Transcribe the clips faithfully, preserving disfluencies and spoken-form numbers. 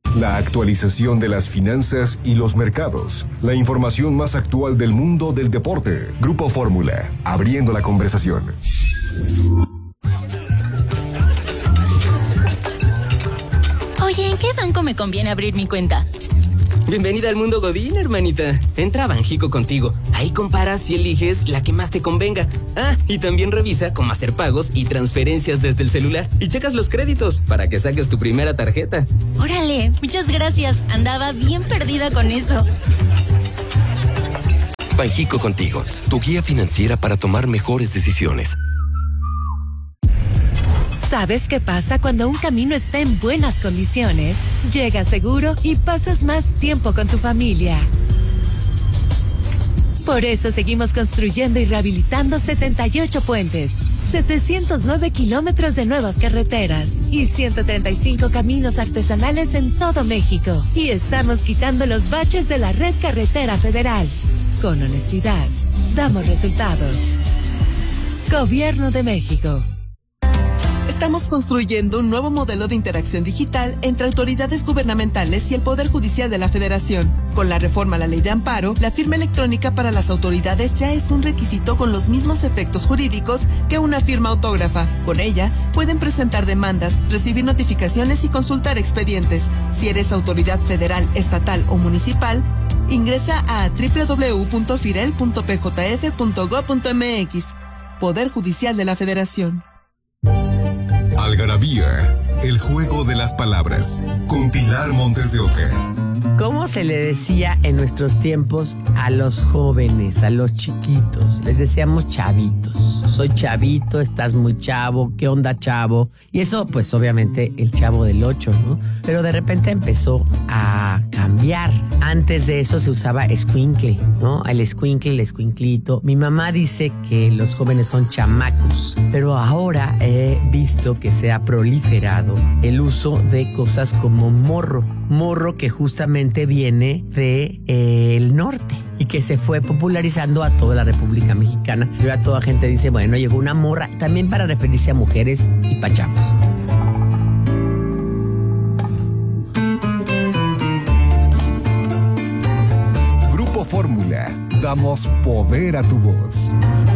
La actualización de las finanzas y los mercados. La información más actual del mundo del deporte. Grupo Fórmula, abriendo la conversación. Oye, ¿en qué banco me conviene abrir mi cuenta? Bienvenida al mundo Godín, hermanita. Entra a Banjico contigo. Ahí comparas y eliges la que más te convenga. Ah, y también revisa cómo hacer pagos y transferencias desde el celular. Y checas los créditos para que saques tu primera tarjeta. Órale, muchas gracias. Andaba bien perdida con eso. Banjico contigo, tu guía financiera para tomar mejores decisiones. ¿Sabes qué pasa cuando un camino está en buenas condiciones? Llegas seguro y pasas más tiempo con tu familia. Por eso seguimos construyendo y rehabilitando setenta y ocho puentes, setecientos nueve kilómetros de nuevas carreteras y ciento treinta y cinco caminos artesanales en todo México. Y estamos quitando los baches de la red carretera federal. Con honestidad, damos resultados. Gobierno de México. Estamos construyendo un nuevo modelo de interacción digital entre autoridades gubernamentales y el Poder Judicial de la Federación. Con la reforma a la Ley de Amparo, la firma electrónica para las autoridades ya es un requisito con los mismos efectos jurídicos que una firma autógrafa. Con ella, pueden presentar demandas, recibir notificaciones y consultar expedientes. Si eres autoridad federal, estatal o municipal, ingresa a doble u doble u doble u punto firel punto p j f punto gob punto m x. Poder Judicial de la Federación. Algarabía, el juego de las palabras, con Pilar Montes de Oca. ¿Cómo se le decía en nuestros tiempos a los jóvenes, a los chiquitos? Les decíamos chavitos. Soy chavito, estás muy chavo, ¿qué onda, chavo? Y eso, pues obviamente, el Chavo del Ocho, ¿no? Pero de repente empezó a cambiar. Antes de eso se usaba escuincle, ¿no? El escuincle, el escuinclito. Mi mamá dice que los jóvenes son chamacos, pero ahora he visto que se ha proliferado el uso de cosas como morro. Morro que justamente viene de eh, el norte y que se fue popularizando a toda la República Mexicana. Y ahora toda gente dice, bueno, llegó una morra, también para referirse a mujeres y pachavos. Grupo Fórmula, damos poder a tu voz.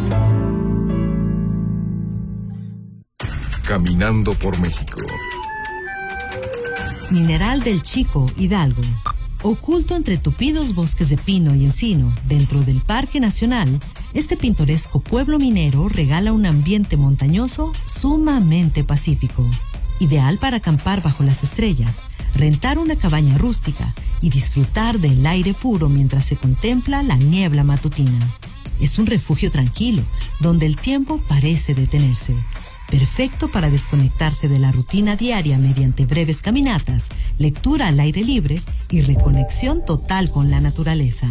Caminando por México. Mineral del Chico, Hidalgo. Oculto entre tupidos bosques de pino y encino, dentro del Parque Nacional, este pintoresco pueblo minero regala un ambiente montañoso sumamente pacífico. Ideal para acampar bajo las estrellas, rentar una cabaña rústica y disfrutar del aire puro mientras se contempla la niebla matutina. Es un refugio tranquilo, donde el tiempo parece detenerse. Perfecto para desconectarse de la rutina diaria mediante breves caminatas, lectura al aire libre y reconexión total con la naturaleza.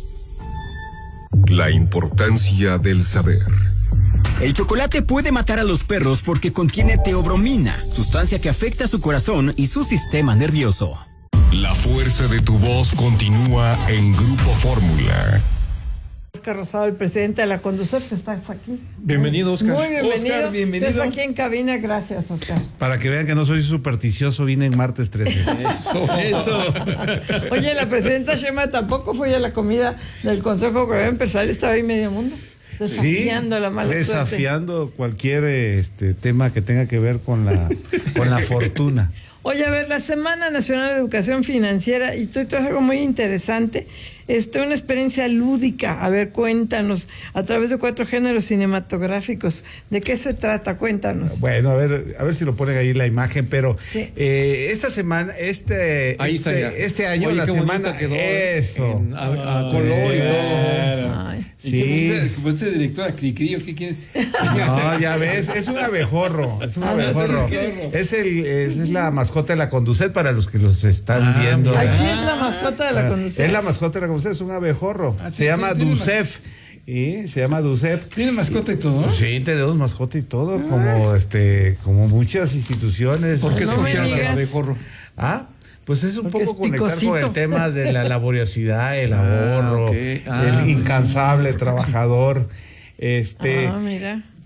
La importancia del saber. El chocolate puede matar a los perros porque contiene teobromina, sustancia que afecta su corazón y su sistema nervioso. La fuerza de tu voz continúa en Grupo Fórmula. Oscar Rosado, el presidente de la Conducef, que estás aquí. Bienvenido, Oscar. Muy bienvenido. Oscar, bienvenido. Estás aquí en cabina, gracias, Oscar. Para que vean que no soy supersticioso, vine en martes trece. Eso, eso. Oye, la presidenta Sheinbaum tampoco fue a la comida del Consejo Coordinador Empresarial, estaba ahí medio mundo. Desafiando sí, la mala desafiando suerte. cualquier este, tema que tenga que ver con la, con la fortuna. Oye, a ver, la Semana Nacional de Educación Financiera, y tú traes algo muy interesante, este, una experiencia lúdica. A ver, cuéntanos, a través de cuatro géneros cinematográficos, ¿de qué se trata? Cuéntanos. Bueno, a ver, a ver si lo ponen ahí la imagen, pero sí. eh, esta semana, este, ahí este, está este año, Oye, la semana, quedó eso, en, a, a color y todo. Ay. Sí. ¿Usted, usted directora Cricri o qué quieres? No, ya ves, es un abejorro, es un abejorro. Es el, es, es la mascota de la Conducet para los que los están ah, viendo. Ay, sí, es la mascota de la Conducet. Es la mascota de la Conducet, es un abejorro. Ah, se llama Ducef. Y se llama Ducef. ¿Tiene mascota y todo? ¿No? Sí, tenemos mascota y todo, ah. como este, como muchas instituciones. ¿Por qué no escogieron al abejorro? Ah, pues es un Porque poco es conectar con el tema de la laboriosidad, el ahorro, ah, okay. ah, el pues incansable sí. trabajador. Este, ah, mira.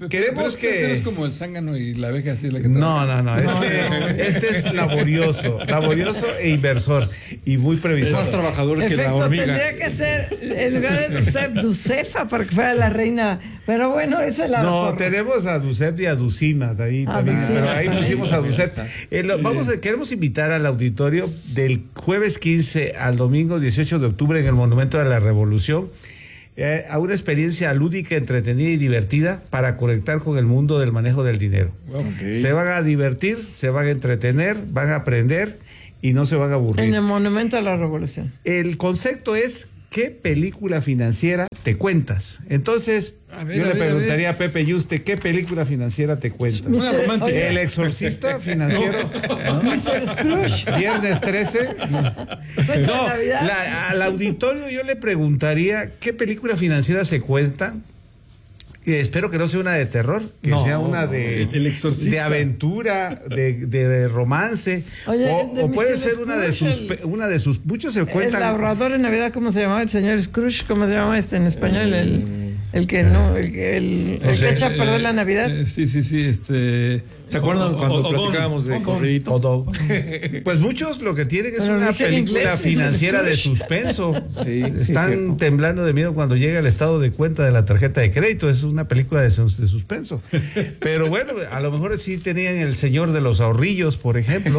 Queremos pero, que... Este no es como el zángano y la abeja, así es la que No, no, no. Este, este es laborioso, laborioso e inversor y muy previsor. Es más trabajador que Efecto, la hormiga. tendría que ser en lugar de Ducef, Ducefa, para que fuera la reina. Pero bueno, esa es la No, mejor. tenemos a Ducef y a Ducima de ahí A también. Ducima, Pero ahí sí. pusimos a También Ducef. está. Eh, lo- vamos a, queremos invitar al auditorio del jueves quince al domingo dieciocho de octubre en el Monumento de la Revolución. Eh, a una experiencia lúdica, entretenida y divertida para conectar con el mundo del manejo del dinero. Okay. Se van a divertir, se van a entretener, van a aprender y no se van a aburrir. En el Monumento a la Revolución. El concepto es ¿qué película financiera te cuentas? Entonces, A ver, yo a le ver, preguntaría a, Pepe Yuste, ¿qué película financiera te cuentas? Una romántica. Oye. El exorcista financiero. ¿no? mister Scrooge. Viernes trece. Cuenta No, Navidad. la- al auditorio yo le preguntaría ¿qué película financiera se cuenta? Y espero que no sea una de terror, que No, sea una de, El Exorcista. de aventura, de, de romance, Oye, o, el de o puede mister ser una de sus, Scrooge, pe- una de sus, muchos se El cuentan. ahorrador en Navidad, ¿cómo se llamaba? El señor Scrooge, ¿cómo se llama este en español? El, el que no, el, que- el, el que echa a perder la Navidad. Eh, sí, sí, sí. Este, ¿Se acuerdan O- cuando o- platicábamos de Odón. corridito? Todo. Pues muchos lo que tienen es Pero una dije en película inglés, financiera de Scrooge. suspenso. Sí, sí, Están cierto. temblando de miedo cuando llega el estado de cuenta de la tarjeta de crédito. Es una película de, sus- de suspenso. Pero bueno, a lo mejor sí tenían El Señor de los Ahorrillos, por ejemplo.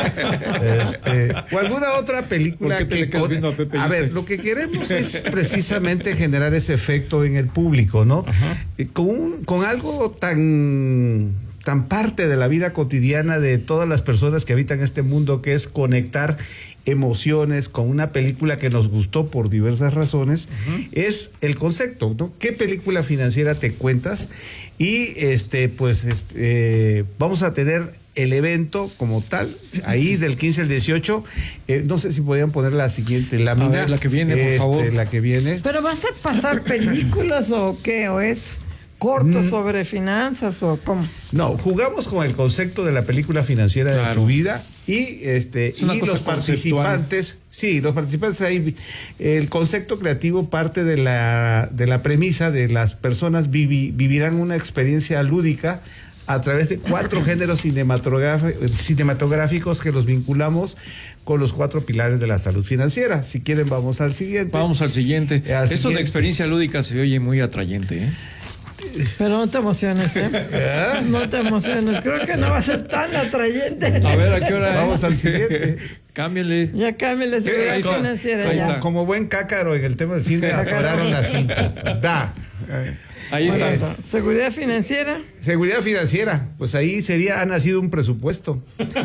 Este, o alguna otra película ¿Por qué te que le quedas con- viendo a Pepe a Yuste? ver, lo que queremos es precisamente generar ese efecto en el público, ¿no? Eh, Con, un- con algo tan tan parte de la vida cotidiana de todas las personas que habitan este mundo, que es conectar emociones con una película que nos gustó por diversas razones, es el concepto, ¿no? ¿Qué película financiera te cuentas? Y este, pues, es- eh, vamos a tener el evento como tal, ahí del quince al dieciocho, eh, no sé si podrían poner la siguiente lámina. ver, la que viene, por Este, favor. La que viene. ¿Pero vas a pasar películas o qué? ¿O es corto Mm. sobre finanzas o cómo? No, jugamos con el concepto de la película financiera de Claro. tu vida y este Es una y cosa los conceptual. participantes, sí, los participantes ahí, el concepto creativo parte de la de la premisa de las personas vivi- vivirán una experiencia lúdica a través de cuatro géneros cinematográfi- cinematográficos que los vinculamos con los cuatro pilares de la salud financiera. Si quieren vamos al siguiente. Vamos al siguiente. Al Eso siguiente. de experiencia lúdica se oye muy atrayente, ¿eh? Pero no te emociones, ¿eh? No te emociones. Creo que no va a ser tan atrayente. A ver, ¿a qué hora? Vamos al siguiente. Cámbiale. Ya cambia la seguridad Ahí está. financiera. Ahí ya. está. Como buen cácaro en el tema del cine, atoraron las cinco. Da. Ahí está. Bueno, seguridad financiera. Seguridad financiera, pues ahí sería, ha nacido un presupuesto.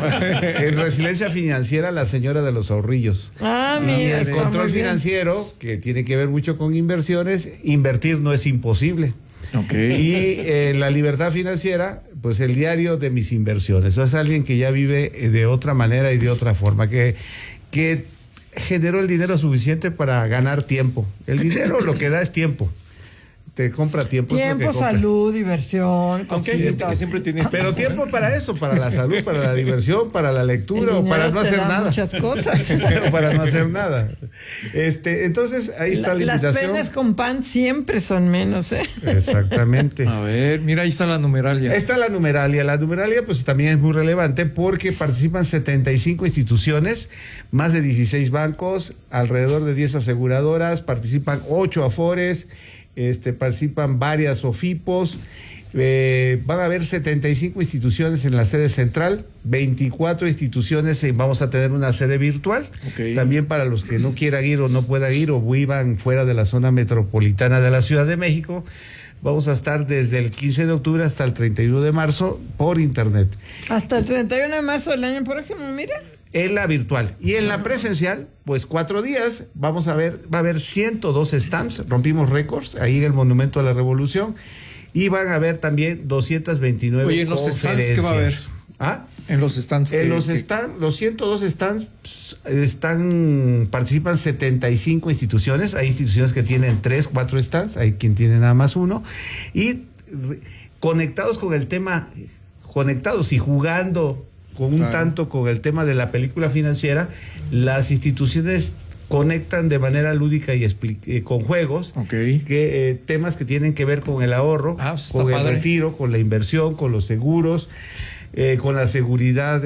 En resiliencia financiera, la señora de los ahorrillos. Ah, Y mira, el está control muy bien. financiero, que tiene que ver mucho con inversiones, invertir no es imposible. Ok. Y eh, la libertad financiera, pues el diario de mis inversiones. Eso es alguien que ya vive eh, de otra manera y de otra forma, que, que generó el dinero suficiente para ganar tiempo. El dinero lo que da es tiempo. Te compra tiempo. es lo que Tiempo, compra. salud, diversión, Aunque hay gente que cositas. siempre tiene. Pero tiempo para eso, para la salud, para la diversión, para la lectura El o para dinero no te hacer da nada. muchas cosas. Pero para no hacer nada. Este, entonces ahí está la, La- las invitación. penas con pan siempre son menos, ¿eh? Exactamente. A ver, mira, ahí está la numeralia. Ahí está la numeralia. La numeralia pues también es muy relevante porque participan setenta y cinco instituciones, más de dieciséis bancos, alrededor de diez aseguradoras, participan ocho afores, este, participan varias OFIPOS, eh, van a haber setenta y cinco instituciones en la sede central, veinticuatro instituciones y vamos a tener una sede virtual. Ok. También para los que no quieran ir o no puedan ir o vivan fuera de la zona metropolitana de la Ciudad de México. Vamos a estar desde el quince de octubre hasta el treinta y uno de marzo por internet. Hasta el treinta y uno de marzo del año próximo, mira. En la virtual. Y en la presencial, pues cuatro días, vamos a ver, va a haber ciento dos stands, rompimos récords ahí en el Monumento a la Revolución, y van a haber también doscientas veintinueve Oye, en los stands, ¿qué va a haber? ¿Ah? En los stands. En que- los que- stands, los ciento dos stands pues, están, participan setenta y cinco instituciones, hay instituciones que tienen tres, cuatro stands, hay quien tiene nada más uno, y re- conectados con el tema, conectados y jugando con un Claro. tanto con el tema de la película financiera, las instituciones conectan de manera lúdica y eh, con juegos okay. que eh, temas que tienen que ver con el ahorro, ah, pues con el padre. retiro, con la inversión, con los seguros, eh, con la seguridad.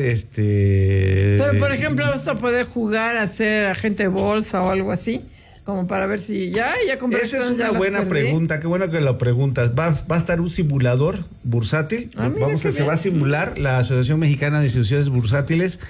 Este, Pero, por ejemplo, vas a poder jugar a ser agente de bolsa o algo así, como para ver si ya, ya compraste. Esa es una buena pregunta, qué bueno que lo preguntas. Va, va a estar un simulador bursátil. Ah, mira, Vamos a, qué se bien. va a simular, la Asociación Mexicana de Instituciones Bursátiles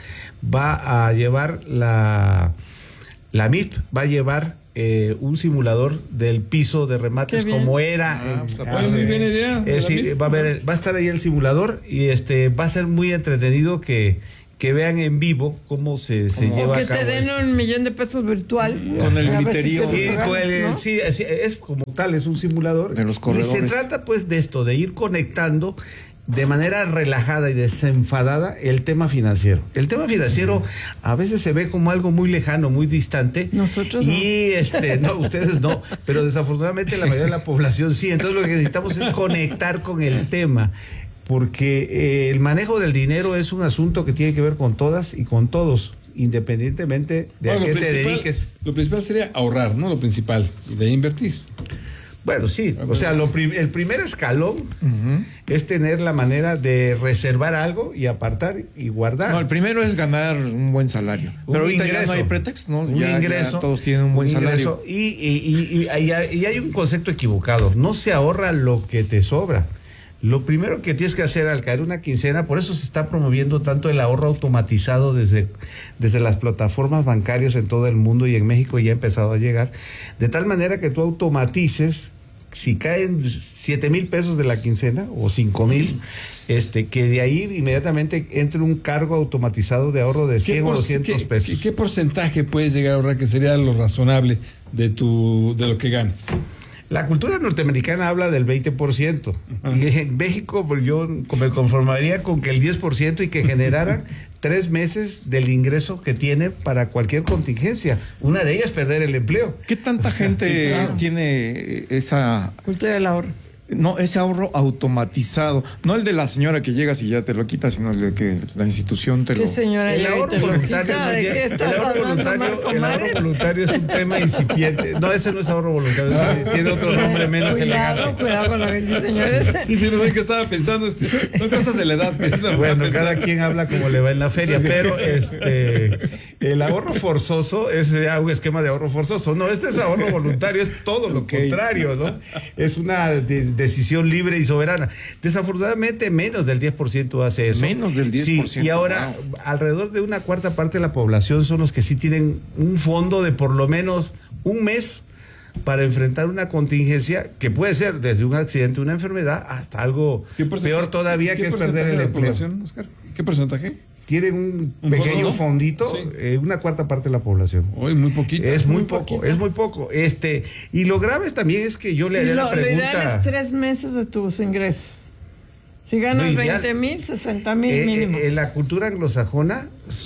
va a llevar la, la M I P, va a llevar eh, un simulador del piso de remates como era. Ah, en- pues, está muy buena idea. Es decir, va a haber, va a estar ahí el simulador y este va a ser muy entretenido que que vean en vivo cómo se, se O lleva que a cabo te den esto. un millón de pesos virtual. Con el A ver si griterío. te los Y ganas, con el- ¿no? sí, es, es como tal, es un simulador. De los Y corredores. se trata pues de esto, de ir conectando de manera relajada y desenfadada el tema financiero. El tema financiero a veces se ve como algo muy lejano, muy distante. Nosotros no. Y este, no, ustedes no, pero desafortunadamente la mayoría de la población sí. Entonces lo que necesitamos es conectar con el tema. Porque eh, el manejo del dinero es un asunto que tiene que ver con todas y con todos, independientemente de Bueno, a qué lo te principal- dediques. Lo principal sería ahorrar, ¿no? Lo principal. Y de ahí invertir. Bueno, sí, o sea, lo prim- el primer escalón Ujú. es tener la manera de reservar algo y apartar y guardar. No, el primero es ganar un buen salario. Un Pero ahorita ingreso. ya no hay pretexto, ¿no? Un Ya- ya ingreso. todos tienen un buen un salario. ingreso. Y, y- y- y hay, y hay un concepto equivocado. No se ahorra lo que te sobra. Lo primero que tienes que hacer al caer una quincena, por eso se está promoviendo tanto el ahorro automatizado desde, desde las plataformas bancarias en todo el mundo, y en México ya ha empezado a llegar, de tal manera que tú automatices, si caen siete mil pesos de la quincena o cinco mil, este, que de ahí inmediatamente entre un cargo automatizado de ahorro de cien o por- doscientos qué- pesos. ¿qué, qué porcentaje puedes llegar a ahorrar que sería lo razonable de tu de lo que ganes? La cultura norteamericana habla del veinte por ciento. Ajá. Y en México, pues yo me conformaría con que el diez por ciento y que generaran tres meses del ingreso que tiene para cualquier contingencia. Una de ellas es perder el empleo. ¿Qué tanta gente sí, claro. tiene esa Cultura del ahorro. no ese ahorro automatizado? No el de la señora que llegas y ya te lo quita, sino el de que la institución te lo... ¿Qué señora El llega y ahorro te lo voluntario, quita? no ¿De llega- qué el estás ahorro hablando, voluntario, Marco el ahorro Mares? voluntario es un tema incipiente. No, ese no es ahorro voluntario, ese tiene otro nombre menos Cuidado, elegante. cuidado con la gente, señores. Sí, sí, no sé qué estaba pensando. Este, son cosas de la edad. que uno Bueno, va cada pensando. quien habla como le va en la feria, pero este el ahorro forzoso es ya un esquema de ahorro forzoso. No, este es ahorro voluntario, es todo lo Ok. contrario, ¿no? Es una de- decisión libre y soberana. Desafortunadamente, menos del diez por ciento hace eso. Menos del diez por ciento, Sí, y ahora, alrededor de una cuarta parte de la población son los que sí tienen un fondo de por lo menos un mes para enfrentar una contingencia que puede ser desde un accidente, una enfermedad, hasta algo ¿Qué porcentaje- peor todavía, qué que es perder porcentaje el de la empleo. población, Oscar? ¿Qué porcentaje? Tienen un, ¿Un pequeño fondo, no? fondito, Sí. eh, una cuarta parte de la población. Hoy muy poquito. Es muy, muy poco, poquito. es muy poco. Este, y lo grave también es que yo le Y haría lo, la lo ideal pregunta. es tres meses de tus ingresos. Si ganas Lo ideal- veinte mil, sesenta mil eh, mínimo. eh, en la cultura anglosajona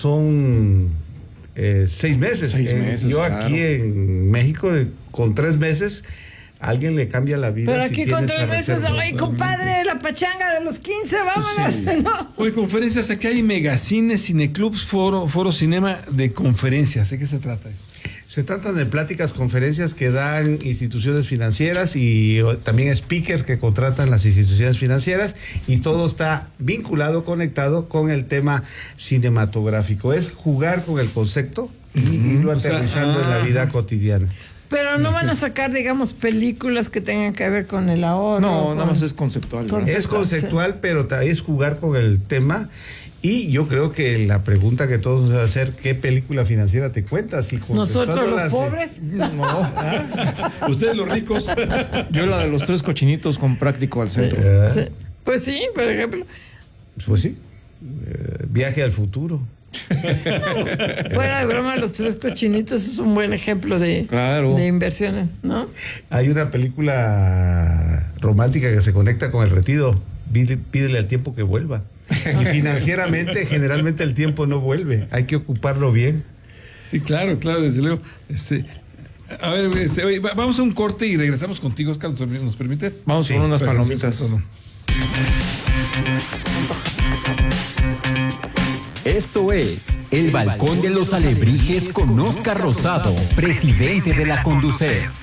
son eh, seis meses. Seis Eh, meses, yo claro. aquí en México, eh, con tres meses, alguien le cambia la vida. Pero si aquí tiene con esa tres meses, reserva. ay, compadre, la pachanga de los quince, vámonos. Sí. ¿no? Hoy conferencias, aquí hay megacines, cineclubs, foro, foro cinema de conferencias. ¿De qué se trata eso? Se tratan de pláticas, conferencias que dan instituciones financieras y o, también speakers que contratan las instituciones financieras, y todo está vinculado, conectado con el tema cinematográfico. Es jugar con el concepto y irlo O sea, aterrizando en la ah. vida cotidiana. Pero no van a sacar, digamos, películas que tengan que ver con el ahorro. No, con- nada más es conceptual. Con- ¿verdad? Es conceptual, pero ta- es jugar con el tema. Y yo creo que la pregunta que todos nos va a hacer, ¿qué película financiera te cuentas? Y Nosotros los contestándolas de- pobres. No, Ustedes los ricos. yo la de los tres cochinitos con práctico al centro. Eh, Pues sí, por ejemplo. Pues sí, eh, viaje al futuro. Fuera de broma, los tres cochinitos es un buen ejemplo de, Claro. de inversiones, ¿no? Hay una película romántica que se conecta con el retiro, Pídele, pídele al tiempo que vuelva. Y financieramente, generalmente el tiempo no vuelve, hay que ocuparlo bien. Sí, claro, claro, desde luego. Este, a ver, este, oye, va- vamos a un corte y regresamos contigo, Oscar, ¿nos, nos permites? Vamos Sí, con unas Pero, palomitas. sí, sí, Esto es El Balcón de los Alebrijes con Oscar Rosado, presidente de la Conducef.